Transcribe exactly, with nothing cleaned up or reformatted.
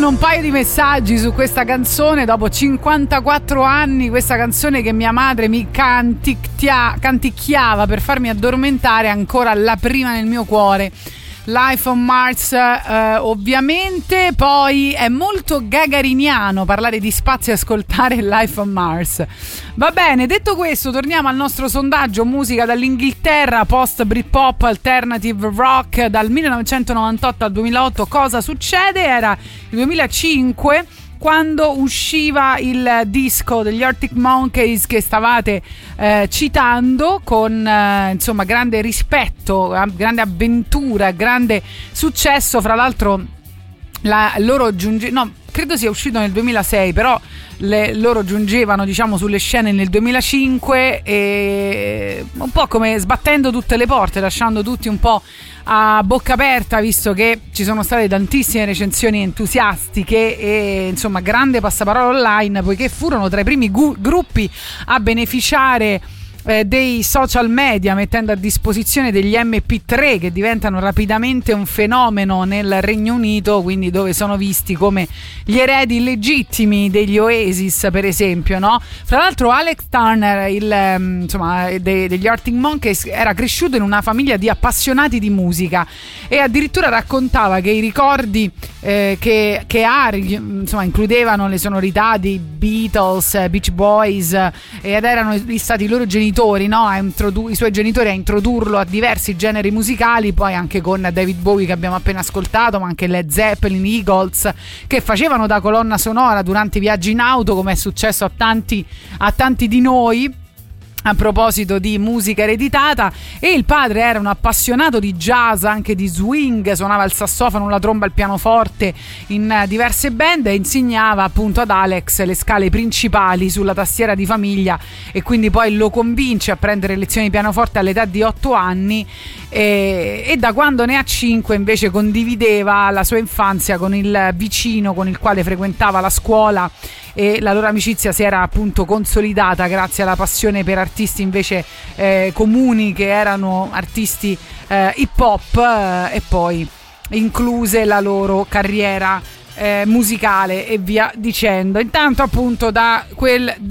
arrivano un paio di messaggi su questa canzone dopo cinquantaquattro anni, questa canzone che mia madre mi canticchia, canticchiava per farmi addormentare, ancora la prima nel mio cuore. Life on Mars, eh, ovviamente. Poi è molto gagariniano parlare di spazio e ascoltare Life on Mars. Va bene, detto questo, torniamo al nostro sondaggio musica dall'Inghilterra, post Britpop, alternative rock, dal millenovecentonovantotto al duemilaotto. Cosa succede? Era il duemilacinque quando usciva il disco degli Arctic Monkeys che stavate eh, citando, con eh, insomma grande rispetto, grande avventura, grande successo. Fra l'altro la, loro giunge, no, credo sia uscito nel duemilasei, però le, loro giungevano, diciamo, sulle scene nel duemilacinque, e un po' come sbattendo tutte le porte, lasciando tutti un po' a bocca aperta, visto che ci sono state tantissime recensioni entusiastiche e insomma grande passaparola online, poiché furono tra i primi gu- gruppi a beneficiare Eh, dei social media, mettendo a disposizione degli emme pi tre che diventano rapidamente un fenomeno nel Regno Unito, quindi dove sono visti come gli eredi illegittimi degli Oasis, per esempio, no? Fra l'altro Alex Turner, il, insomma, de- degli Arctic Monkeys, era cresciuto in una famiglia di appassionati di musica e addirittura raccontava che i ricordi eh, che, che ha, insomma, includevano le sonorità dei Beatles, Beach Boys, ed erano stati i loro genitori, no? a introdu- i suoi genitori a introdurlo a diversi generi musicali, poi anche con David Bowie che abbiamo appena ascoltato, ma anche Led Zeppelin, Eagles, che facevano da colonna sonora durante i viaggi in auto, come è successo a tanti, a tanti di noi. A proposito di musica ereditata, e il padre era un appassionato di jazz, anche di swing, suonava il sassofono, la tromba, il pianoforte in diverse band e insegnava appunto ad Alex le scale principali sulla tastiera di famiglia, e quindi poi lo convince a prendere lezioni di pianoforte all'età di otto anni, e, e da quando ne ha cinque invece condivideva la sua infanzia con il vicino con il quale frequentava la scuola, e la loro amicizia si era appunto consolidata grazie alla passione per artisti invece eh, comuni, che erano artisti eh, hip hop, eh, e poi incluse la loro carriera eh, musicale e via dicendo. Intanto appunto da quel